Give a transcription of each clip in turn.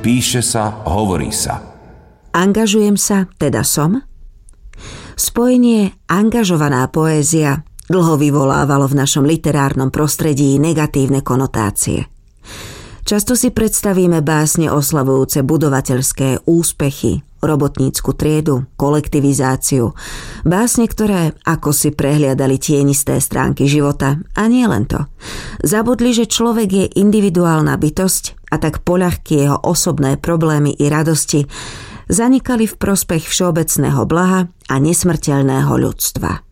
píše sa, hovorí sa. Angažujem sa, teda som? Spojenie angažovaná poézia dlho vyvolávalo v našom literárnom prostredí negatívne konotácie. Často si predstavíme básne oslavujúce budovateľské úspechy, robotnícku triedu, kolektivizáciu, básne, ktoré ako si prehliadali tienisté stránky života, a nie len to. Zabudli, že človek je individuálna bytosť a tak poľahky jeho osobné problémy i radosti zanikali v prospech všeobecného blaha a nesmrteľného ľudstva.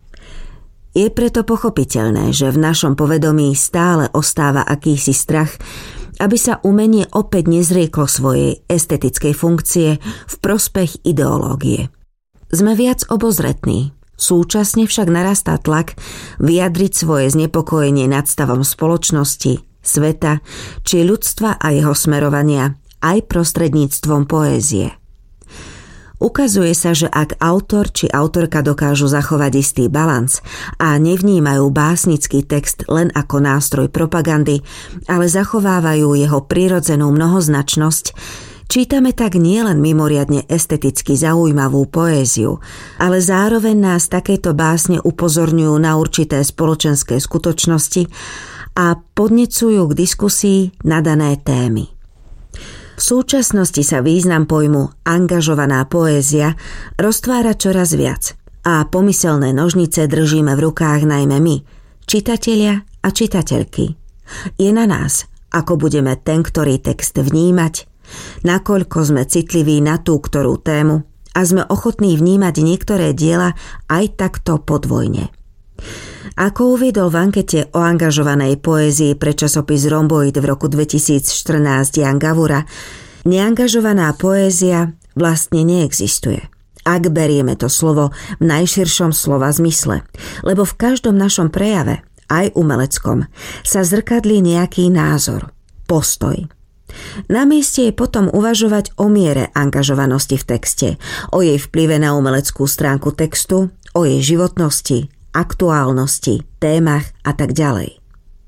Je preto pochopiteľné, že v našom povedomí stále ostáva akýsi strach, aby sa umenie opäť nezrieklo svojej estetickej funkcie v prospech ideológie. Sme viac obozretní, súčasne však narastá tlak vyjadriť svoje znepokojenie nad stavom spoločnosti, sveta či ľudstva a jeho smerovania aj prostredníctvom poézie. Ukazuje sa, že ak autor či autorka dokážu zachovať istý balans a nevnímajú básnický text len ako nástroj propagandy, ale zachovávajú jeho prirodzenú mnohoznačnosť, čítame tak nielen mimoriadne esteticky zaujímavú poéziu, ale zároveň nás takéto básne upozorňujú na určité spoločenské skutočnosti a podnecujú k diskusii na dané témy. V súčasnosti sa význam pojmu angažovaná poézia roztvára čoraz viac a pomyselné nožnice držíme v rukách najmä my, čitatelia a čitateľky. Je na nás, ako budeme ten, ktorý text vnímať, nakoľko sme citliví na tú ktorú tému a sme ochotní vnímať niektoré diela aj takto podvojne. Ako uviedol v ankete o angažovanej poézii pre časopis Rhomboid v roku 2014 Jan Gavura, neangažovaná poézia vlastne neexistuje. Ak berieme to slovo v najširšom slova zmysle, lebo v každom našom prejave, aj umeleckom, sa zrkadlí nejaký názor, postoj. Na mieste je potom uvažovať o miere angažovanosti v texte, o jej vplyve na umeleckú stránku textu, o jej životnosti, aktuálnosti, témach a tak ďalej.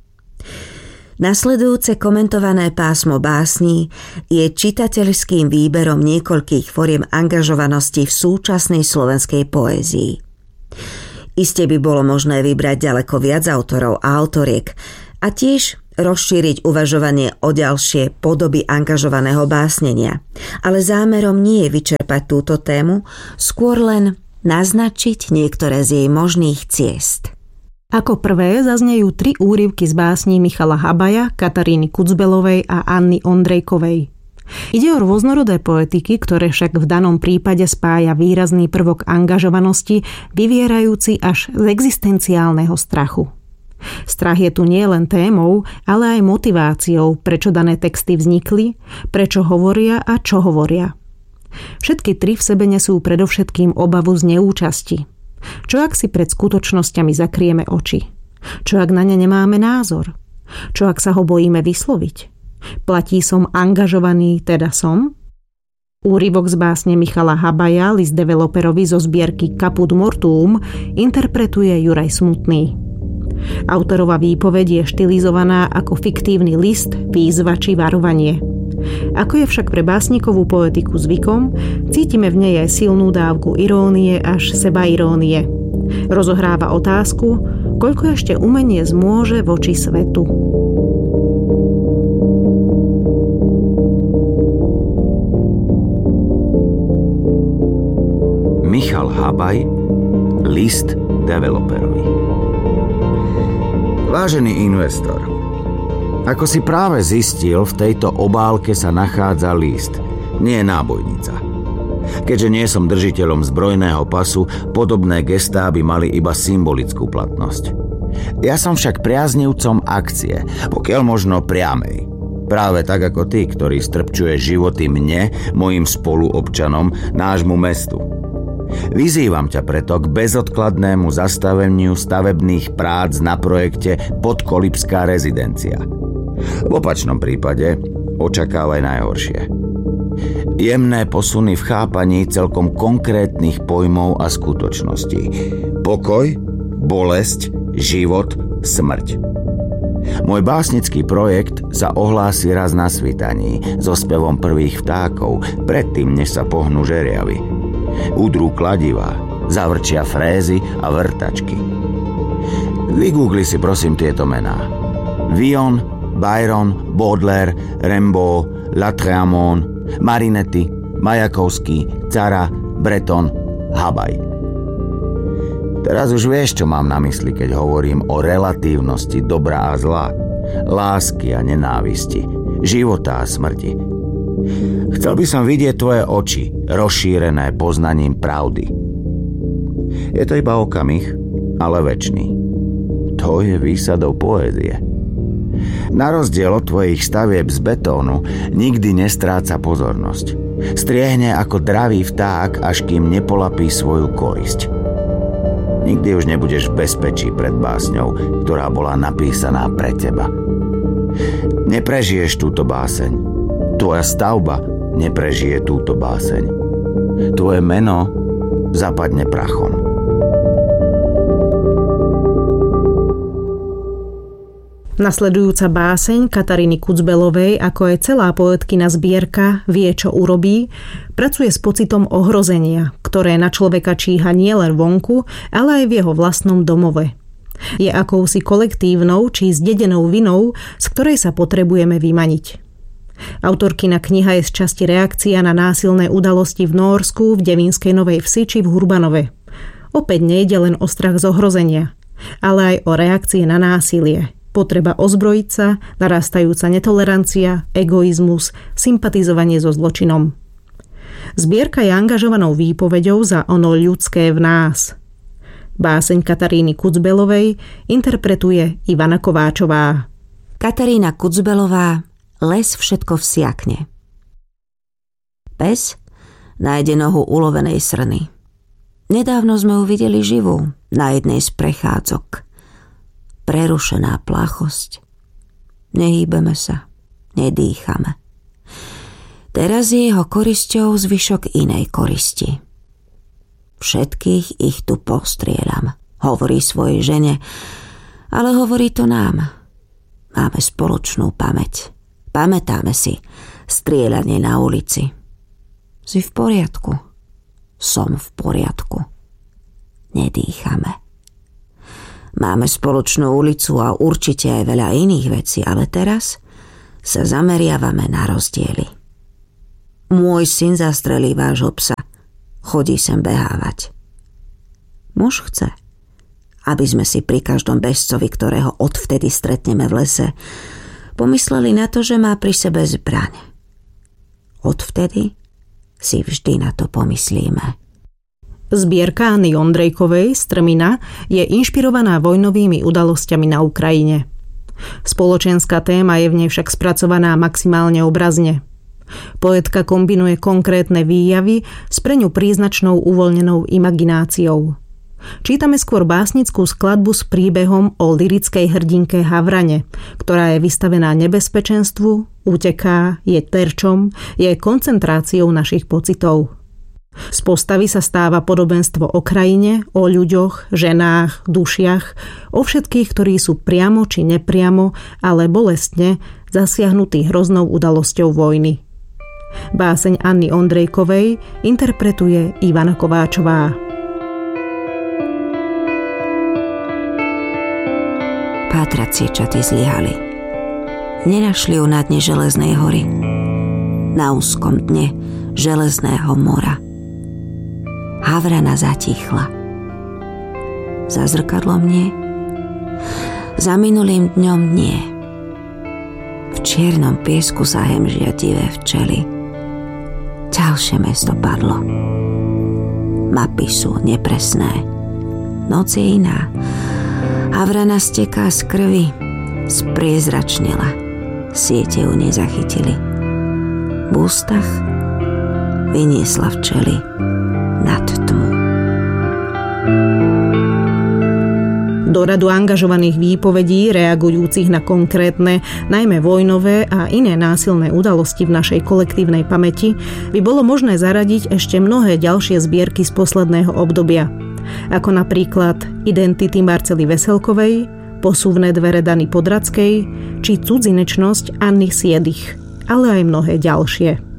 Nasledujúce komentované pásmo básní je čitateľským výberom niekoľkých foriem angažovanosti v súčasnej slovenskej poézii. Iste by bolo možné vybrať ďaleko viac autorov a autoriek a tiež rozšíriť uvažovanie o ďalšie podoby angažovaného básnenia, ale zámerom nie je vyčerpať túto tému, skôr len naznačiť niektoré z jej možných ciest. Ako prvé zaznejú 3 úryvky z básní Michala Habaja, Kataríny Kucbelovej a Anny Ondrejkovej. Ide o rôznorodé poetiky, ktoré však v danom prípade spája výrazný prvok angažovanosti, vyvierajúci až z existenciálneho strachu. Strach je tu nie len témou, ale aj motiváciou, prečo dané texty vznikli, prečo hovoria a čo hovoria. Všetky 3 v sebe nesú predovšetkým obavu z neúčasti. Čo ak si pred skutočnosťami zakrieme oči? Čo ak na ne nemáme názor? Čo ak sa ho bojíme vysloviť? Platí som angažovaný, teda som? Úryvok z básne Michala Habaja, list developerovi zo zbierky Caput Mortuum, interpretuje Juraj Smutný. Autorova výpoveď je štilizovaná ako fiktívny list, výzva či varovanie. Ako je však pre básnikovú poetiku zvykom, cítime v nej aj silnú dávku irónie až sebairónie. Rozohráva otázku, koľko ešte umenie zmôže voči svetu. Michal Habaj, list developerovi. Vážený investor, ako si práve zistil, v tejto obálke sa nachádza list, nie nábojnica. Keďže nie som držiteľom zbrojného pasu, podobné gestá by mali iba symbolickú platnosť. Ja som však priaznivcom akcie, pokiaľ možno priamej. Práve tak ako ty, ktorý strpčuje životy mne, mojim spoluobčanom, nášmu mestu. Vyzývam ťa preto k bezodkladnému zastaveniu stavebných prác na projekte Podkolipská rezidencia. V opačnom prípade očakávaj najhoršie. Jemné posuny v chápaní celkom konkrétnych pojmov a skutočností. Pokoj, bolesť, život, smrť. Môj básnický projekt sa ohlási raz na svitaní so spevom prvých vtákov, predtým, než sa pohnú žeriavy. Udrú kladivá, zavrčia frézy a vrtačky. Vygoogli si prosím tieto mená. Villon, Byron, Baudelaire, Rimbaud, Lautréamont, Marinetti, Majakovský, Cara, Breton, Habaj. Teraz už vieš, čo mám na mysli, keď hovorím o relatívnosti dobra a zla, lásky a nenávisti, života a smrti. Chcel by som vidieť tvoje oči, rozšírené poznaním pravdy. Je to iba okamih, ale večný. To je výsadou poézie. Na rozdiel od tvojich stavieb z betónu nikdy nestráca pozornosť. Striehne ako dravý vták, až kým nepolapí svoju korisť. Nikdy už nebudeš v bezpečí pred básňou, ktorá bola napísaná pre teba. Neprežiješ túto báseň. Tvoja stavba neprežije túto báseň. Tvoje meno zapadne prachom. Nasledujúca báseň Kataríny Kudzbelovej, ako aj celá poetkina zbierka Vie, čo urobí, pracuje s pocitom ohrozenia, ktoré na človeka číha nielen vonku, ale aj v jeho vlastnom domove. Je akousi kolektívnou či zdedenou vinou, z ktorej sa potrebujeme vymaniť. Autorkina kniha je z časti reakcia na násilné udalosti v Nórsku, v Devínskej Novej Vsi či v Hurbanove. Opäť nejde len o strach z ohrozenia, ale aj o reakcie na násilie. Potreba ozbrojiť sa, narastajúca netolerancia, egoizmus, sympatizovanie so zločinom. Zbierka je angažovanou výpoveďou za ono ľudské v nás. Báseň Kataríny Kudzbelovej interpretuje Ivana Kováčová. Katarína Kudzbelová, Les všetko vsiakne. Pes nájde nohu ulovenej srny. Nedávno sme ju videli živú na jednej z prechádzok. Prerušená pláchosť. Nehýbeme sa, nedýchame. Teraz je jeho korisťou zvyšok inej koristi. Všetkých ich tu postrieľam, hovorí svojej žene, ale hovorí to nám. Máme spoločnú pamäť. Pamätáme si strieľanie na ulici. Si v poriadku. Som v poriadku. Nedýchame. Máme spoločnú ulicu a určite aj veľa iných vecí, ale teraz sa zameriavame na rozdiely. Môj syn zastrelí vášho psa. Chodí sem behávať. Muž chce, aby sme si pri každom bežcovi, ktorého odvtedy stretneme v lese, pomysleli na to, že má pri sebe zbraň. Odvtedy si vždy na to pomyslíme. Zbierka Anny Ondrejkovej Strmina je inšpirovaná vojnovými udalosťami na Ukrajine. Spoločenská téma je v nej však spracovaná maximálne obrazne. Poetka kombinuje konkrétne výjavy s pre ňu príznačnou uvoľnenou imagináciou. Čítame skôr básnickú skladbu s príbehom o lyrickej hrdinke Havrane, ktorá je vystavená nebezpečenstvu, uteká, je terčom, je koncentráciou našich pocitov. Z postavy sa stáva podobenstvo o krajine, o ľuďoch, ženách, dušiach, o všetkých, ktorí sú priamo či nepriamo, ale bolestne zasiahnutí hroznou udalosťou vojny. Báseň Anny Ondrejkovej interpretuje Ivana Kováčová. Pátracie čaty zlyhali. Nenašli ju na dne Železnej hory. Na úzkom dne Železného mora. Havrana zatichla. Za zrkadlom nie. Za minulým dňom nie. V čiernom piesku sa hemžia divé včely. Ďalšie mesto padlo. Mapy sú nepresné. Noc je iná. Havrana steká z krvi. Spriezračnila. Siete ju nezachytili. V ústach vyniesla včely nad tmu. Do radu angažovaných výpovedí reagujúcich na konkrétne, najmä vojnové a iné násilné udalosti v našej kolektívnej pamäti by bolo možné zaradiť ešte mnohé ďalšie zbierky z posledného obdobia, ako napríklad Identity Marcely Veselkovej, Posuvné dvere Dany Podradskej či Cudzinečnosť Anny Siedich, ale aj mnohé ďalšie.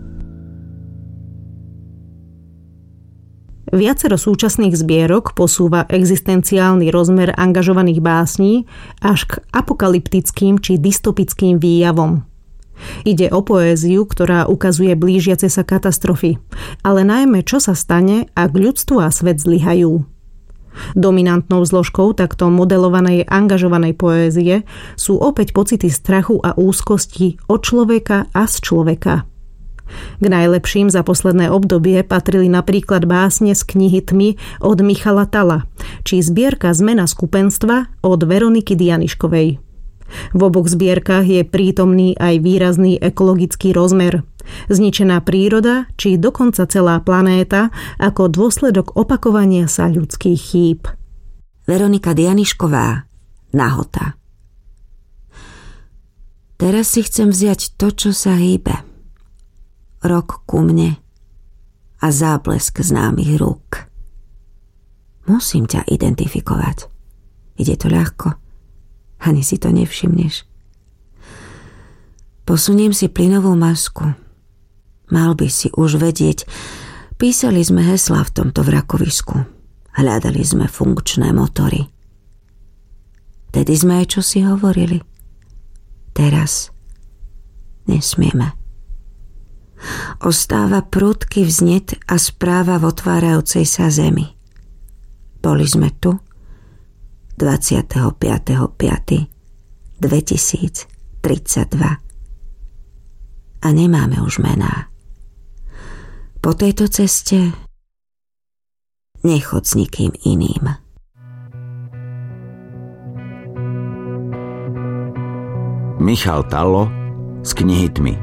Viacero súčasných zbierok posúva existenciálny rozmer angažovaných básní až k apokalyptickým či dystopickým výjavom. Ide o poéziu, ktorá ukazuje blížiace sa katastrofy, ale najmä čo sa stane, ak ľudstvo a svet zlyhajú. Dominantnou zložkou takto modelovanej angažovanej poézie sú opäť pocity strachu a úzkosti od človeka a z človeka. K najlepším za posledné obdobie patrili napríklad básne z knihy Tmy od Michala Talla, či zbierka Zmena skupenstva od Veroniky Dianiškovej. V oboch zbierkach je prítomný aj výrazný ekologický rozmer, zničená príroda či dokonca celá planéta ako dôsledok opakovania sa ľudských chýb. Veronika Dianišková, Nahota. Teraz si chcem vziať to, čo sa hýbe. Rok ku mne a záblesk známych rúk. Musím ťa identifikovať. Ide to ľahko. Ani si to nevšimneš. Posuniem si plynovú masku. Mal by si už vedieť. Písali sme heslá v tomto vrakovisku. Hľadali sme funkčné motory. Vtedy sme aj čosi hovorili. Teraz nesmieme. Ostáva prudký vznet a správa v otvárajúcej sa zemi. Boli sme tu 25.5.2032 a nemáme už mená. Po tejto ceste nechod s nikým iným. Michal Tallo z knihy Tmy.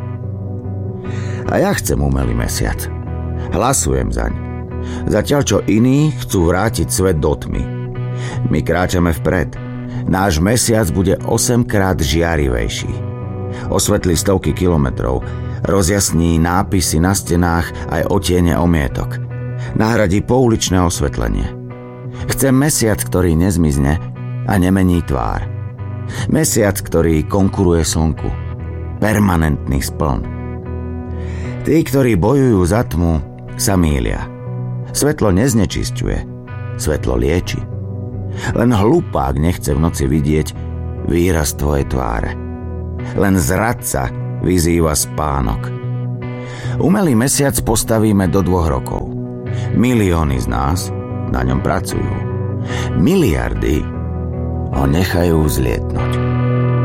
A ja chcem umelý mesiac. Hlasujem zaň. Zatiaľ čo iní chcú vrátiť svet do tmy. My kráčame vpred. Náš mesiac bude 8-krát žiarivejší. Osvetlí stovky kilometrov. Rozjasní nápisy na stenách aj otiene omietok. Nahradí pouličné osvetlenie. Chcem mesiac, ktorý nezmizne a nemení tvár. Mesiac, ktorý konkuruje slnku. Permanentný spln. Tí, ktorí bojujú za tmu, sa mýlia. Svetlo neznečisťuje, svetlo lieči. Len hlupák nechce v noci vidieť výraz tvojej tváre. Len zradca vyzýva spánok. Umelý mesiac postavíme do 2 rokov. Milióny z nás na ňom pracujú. Miliardy ho nechajú zlietnúť.